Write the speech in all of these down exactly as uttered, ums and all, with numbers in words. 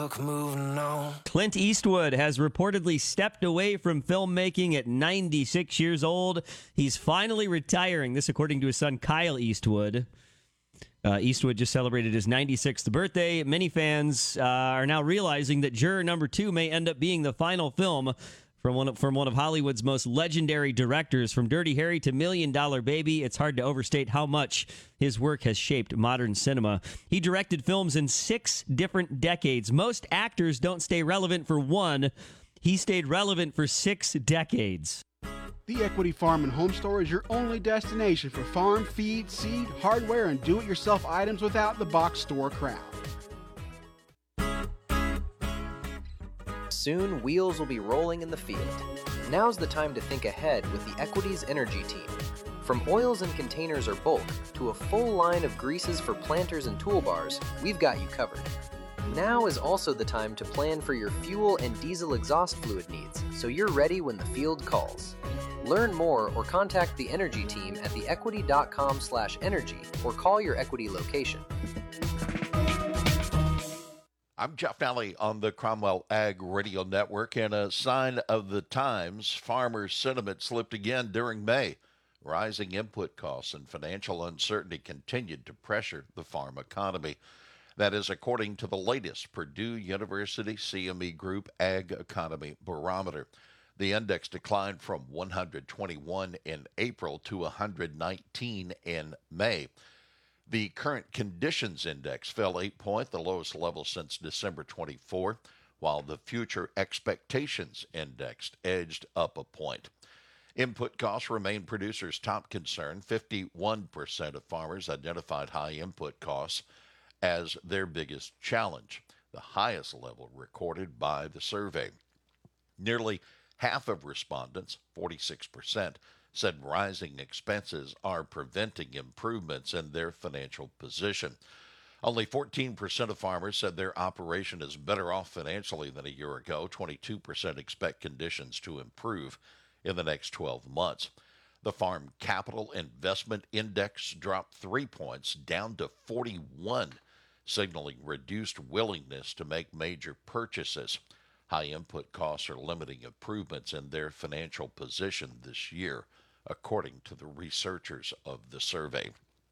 book, moving on. Clint Eastwood has reportedly stepped away from filmmaking at ninety-six years old. He's finally retiring. This according to his son, Kyle Eastwood. Uh, Eastwood just celebrated his ninety-sixth birthday. Many fans uh, are now realizing that Juror Number Two may end up being the final film from one of, from one of Hollywood's most legendary directors. From Dirty Harry to Million Dollar Baby, it's hard to overstate how much his work has shaped modern cinema. He directed films in six different decades. Most actors don't stay relevant for one. He stayed relevant for six decades. The Equity Farm and Home Store is your only destination for farm, feed, seed, hardware, and do-it-yourself items without the box store crowd. Soon, wheels will be rolling in the field. Now's the time to think ahead with the Equities Energy Team. From oils and containers or bulk to a full line of greases for planters and toolbars, we've got you covered. Now is also the time to plan for your fuel and diesel exhaust fluid needs, so you're ready when the field calls. Learn more or contact the Energy Team at the equity dot com slash energy or call your Equity location. I'm Jeff Nally on the Cromwell Ag Radio Network, and a sign of the times, farmers' sentiment slipped again during May. Rising input costs and financial uncertainty continued to pressure the farm economy. That is according to the latest Purdue University C M E Group Ag Economy Barometer. The index declined from one hundred twenty-one in April to one hundred nineteen in May. The current conditions index fell eight points, the lowest level since December twenty-fourth, while the future expectations index edged up a point. Input costs remain producers' top concern. fifty-one percent of farmers identified high input costs as their biggest challenge, the highest level recorded by the survey. Nearly half of respondents, forty-six percent, said rising expenses are preventing improvements in their financial position. Only fourteen percent of farmers said their operation is better off financially than a year ago. twenty-two percent expect conditions to improve in the next twelve months. The Farm Capital Investment Index dropped three points, down to forty-one, signaling reduced willingness to make major purchases. High input costs are limiting improvements in their financial position this year, according to the researchers of the survey.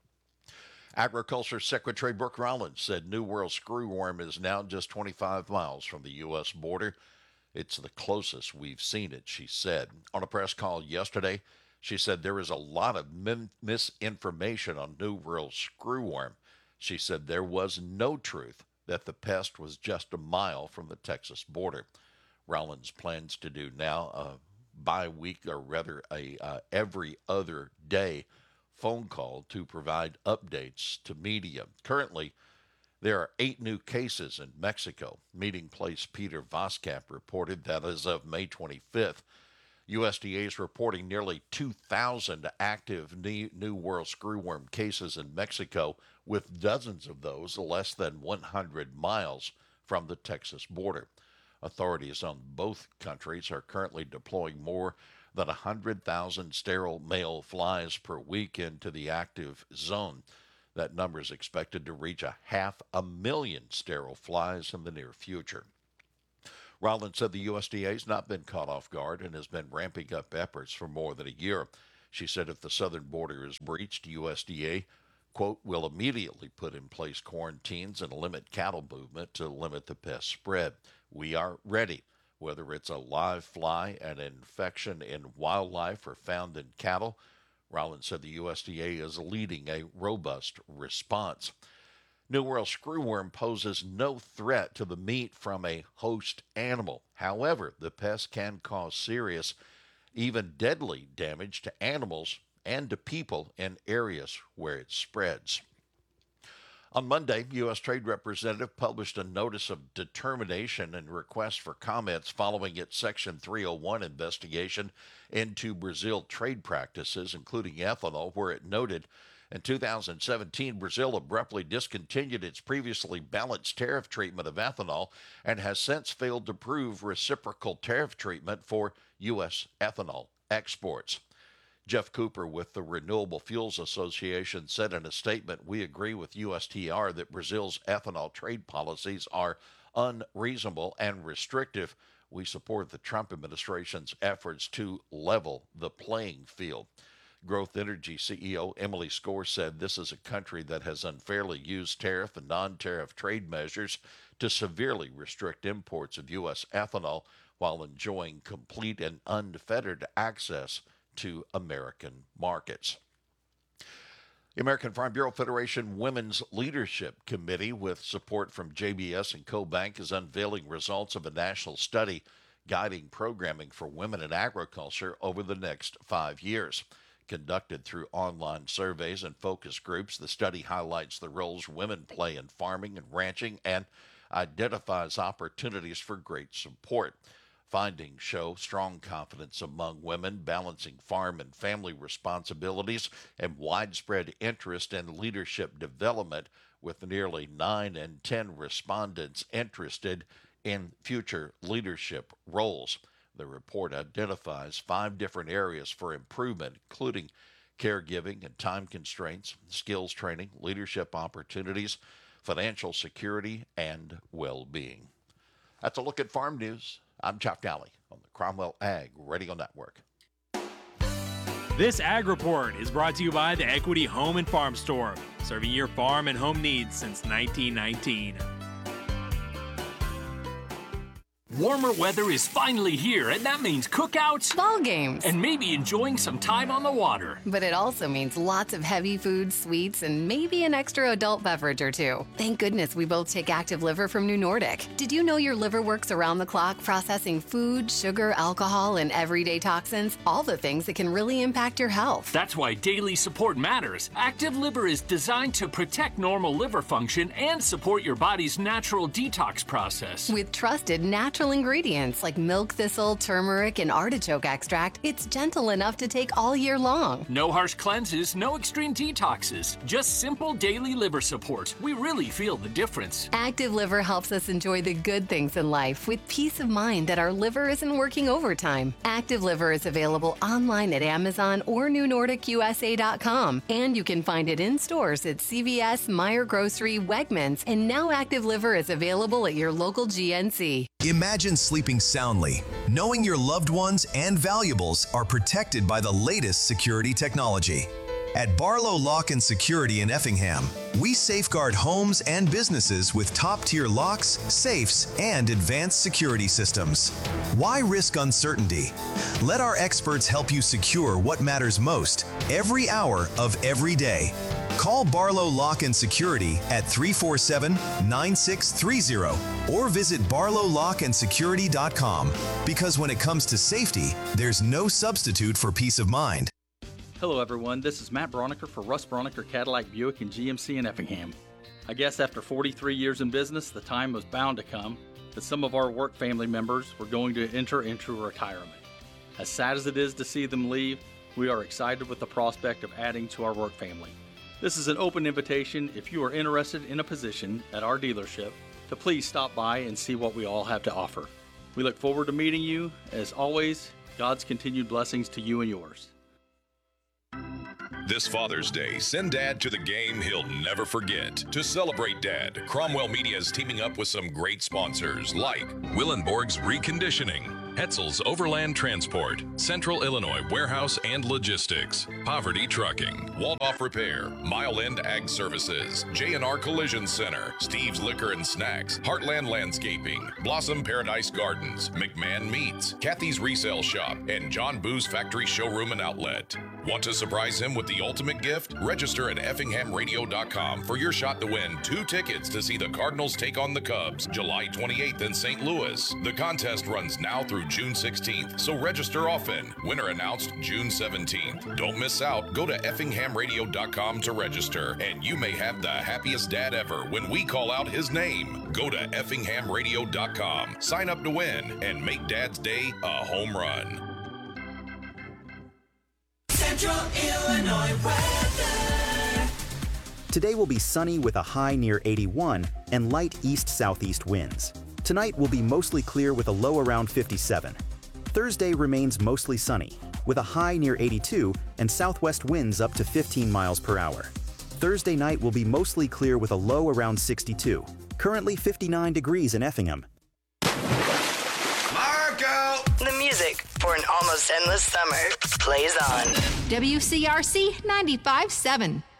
Agriculture Secretary Brooke Rollins said New World screwworm is now just twenty-five miles from the U S border. It's the closest we've seen it, she said. On a press call yesterday, she said there is a lot of min- misinformation on New World screwworm. She said there was no truth that the pest was just a mile from the Texas border. Rollins plans to do now a bi-week, or rather a uh, every other day phone call to provide updates to media. Currently, there are eight new cases in Mexico. Meeting Place Peter Voskap reported that as of May twenty-fifth, U S D A is reporting nearly two thousand active New World screwworm cases in Mexico, with dozens of those less than one hundred miles from the Texas border. Authorities on both countries are currently deploying more than one hundred thousand sterile male flies per week into the active zone. That number is expected to reach a half a million sterile flies in the near future. Rollins said the U S D A has not been caught off guard and has been ramping up efforts for more than a year. She said if the southern border is breached, U S D A, quote, will immediately put in place quarantines and limit cattle movement to limit the pest spread. We are ready. Whether it's a live fly, an infection in wildlife, or found in cattle, Rollins said the U S D A is leading a robust response. New World screwworm poses no threat to the meat from a host animal. However, the pest can cause serious, even deadly damage to animals and to people in areas where it spreads. On Monday, U S Trade Representative published a notice of determination and request for comments following its Section three oh one investigation into Brazil trade practices, including ethanol, where it noted in two thousand seventeen, Brazil abruptly discontinued its previously balanced tariff treatment of ethanol and has since failed to prove reciprocal tariff treatment for U S ethanol exports. Jeff Cooper with the Renewable Fuels Association said in a statement, "We agree with U S T R that Brazil's ethanol trade policies are unreasonable and restrictive. We support the Trump administration's efforts to level the playing field. Growth Energy C E O Emily Skor said this is a country that has unfairly used tariff and non-tariff trade measures to severely restrict imports of U S ethanol while enjoying complete and unfettered access to American markets. The American Farm Bureau Federation Women's Leadership Committee, with support from J B S and CoBank, is unveiling results of a national study guiding programming for women in agriculture over the next five years. Conducted through online surveys and focus groups, the study highlights the roles women play in farming and ranching and identifies opportunities for great support. Findings show strong confidence among women, balancing farm and family responsibilities, and widespread interest in leadership development, with nearly nine in ten respondents interested in future leadership roles. The report identifies five different areas for improvement, including caregiving and time constraints, skills training, leadership opportunities, financial security, and well-being. That's a look at farm news. I'm Jeff Daly on the Cromwell Ag Radio Network. This Ag Report is brought to you by the Equity Home and Farm Store, serving your farm and home needs since nineteen nineteen. Warmer weather is finally here, and that means cookouts, ball games, and maybe enjoying some time on the water. But it also means lots of heavy food, sweets, and maybe an extra adult beverage or two. Thank goodness we both take Active Liver from New Nordic. Did you know your liver works around the clock processing food, sugar, alcohol, and everyday toxins? All the things that can really impact your health. That's why daily support matters. Active Liver is designed to protect normal liver function and support your body's natural detox process. With trusted natural ingredients like milk thistle, turmeric, and artichoke extract, it's gentle enough to take all year long. No harsh cleanses, no extreme detoxes, just simple daily liver support. We really feel the difference. Active Liver helps us enjoy the good things in life with peace of mind that our liver isn't working overtime. Active Liver is available online at Amazon or new nordic u s a dot com, and you can find it in stores at C V S, Meijer Grocery, Wegmans, and now Active Liver is available at your local G N C. Imagine sleeping soundly, knowing your loved ones and valuables are protected by the latest security technology. At Barlow Lock and Security in Effingham, we safeguard homes and businesses with top-tier locks, safes, and advanced security systems. Why risk uncertainty? Let our experts help you secure what matters most every hour of every day. Call Barlow Lock and Security at three four seven, nine six three zero or visit barlow lock and security dot com, because when it comes to safety, there's no substitute for peace of mind. Hello everyone, this is Matt Broniker for Russ Broniker Cadillac Buick and G M C in Effingham. I guess after forty-three years in business, the time was bound to come that some of our work family members were going to enter into retirement. As sad as it is to see them leave, we are excited with the prospect of adding to our work family. This is an open invitation if you are interested in a position at our dealership to please stop by and see what we all have to offer. We look forward to meeting you. As always, God's continued blessings to you and yours. This Father's Day, send Dad to the game he'll never forget. To celebrate Dad, Cromwell Media is teaming up with some great sponsors like Willenborg's Reconditioning, Hetzel's Overland Transport, Central Illinois Warehouse and Logistics, Poverty Trucking, Waldoff Repair, Mile End Ag Services, J and R Collision Center, Steve's Liquor and Snacks, Heartland Landscaping, Blossom Paradise Gardens, McMahon Meats, Kathy's Resale Shop, and John Boo's Factory Showroom and Outlet. Want to surprise him with the ultimate gift? Register at effingham radio dot com for your shot to win two tickets to see the Cardinals take on the Cubs July twenty-eighth in Saint Louis. The contest runs now through June sixteenth, so register often. Winner announced June seventeenth. Don't miss out. Go to effingham radio dot com to register, and you may have the happiest dad ever when we call out his name. Go to effingham radio dot com, sign up to win, and make Dad's Day a home run. Central Illinois weather. Today will be sunny with a high near eighty-one and light east-southeast winds. Tonight will be mostly clear with a low around fifty-seven. Thursday remains mostly sunny with a high near eighty-two and southwest winds up to fifteen miles per hour. Thursday night will be mostly clear with a low around sixty-two. Currently fifty-nine degrees in Effingham. Marco! The music for an almost endless summer plays on. W C R C ninety-five point seven.